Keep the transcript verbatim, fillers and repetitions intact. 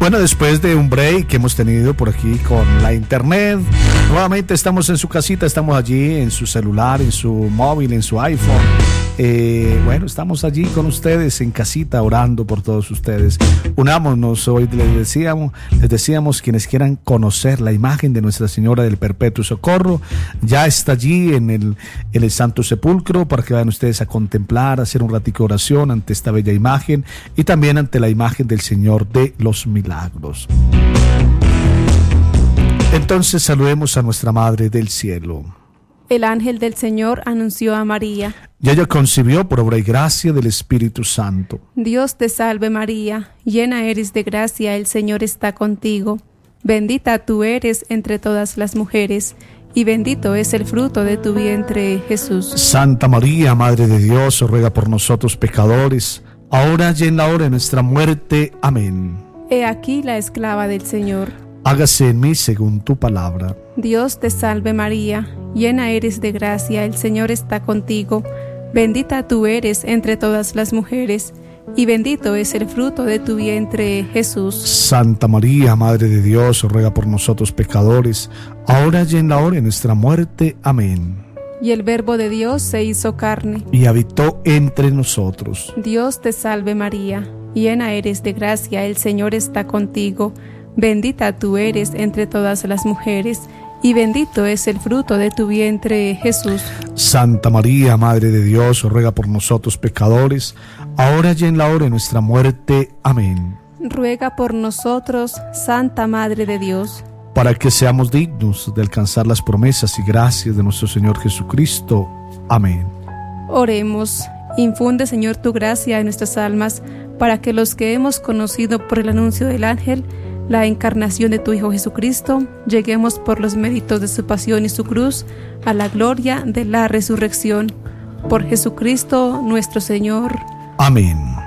Bueno, después de un break que hemos tenido por aquí con la internet, nuevamente estamos en su casita, estamos allí en su celular, en su móvil, en su iPhone. Eh, bueno, estamos allí con ustedes en casita orando por todos ustedes. Unámonos, hoy les decíamos, les decíamos quienes quieran conocer la imagen de Nuestra Señora del Perpetuo Socorro, ya está allí en el, en el Santo Sepulcro para que vayan ustedes a contemplar, a hacer un ratico de oración ante esta bella imagen y también ante la imagen del Señor de los Milagros. Entonces saludemos a nuestra Madre del Cielo. El ángel del Señor anunció a María. Y ella concibió por obra y gracia del Espíritu Santo. Dios te salve María, llena eres de gracia, el Señor está contigo. Bendita tú eres entre todas las mujeres, y bendito es el fruto de tu vientre, Jesús. Santa María, Madre de Dios, ruega por nosotros pecadores, ahora y en la hora de nuestra muerte. Amén. He aquí la esclava del Señor. Hágase en mí según tu palabra. Dios te salve María, llena eres de gracia, el Señor está contigo. Bendita tú eres entre todas las mujeres, y bendito es el fruto de tu vientre, Jesús. Santa María, Madre de Dios, ruega por nosotros pecadores, ahora y en la hora de nuestra muerte. Amén. Y el Verbo de Dios se hizo carne, y habitó entre nosotros. Dios te salve María, llena eres de gracia, el Señor está contigo. Bendita tú eres entre todas las mujeres, y bendito es el fruto de tu vientre, Jesús. Santa María, Madre de Dios, ruega por nosotros pecadores, ahora y en la hora de nuestra muerte. Amén. Ruega por nosotros, Santa Madre de Dios, para que seamos dignos de alcanzar las promesas y gracias de nuestro Señor Jesucristo. Amén. Oremos. Infunde, Señor, tu gracia en nuestras almas, para que los que hemos conocido por el anuncio del ángel la encarnación de tu Hijo Jesucristo, lleguemos por los méritos de su pasión y su cruz a la gloria de la resurrección. Por Jesucristo nuestro Señor. Amén.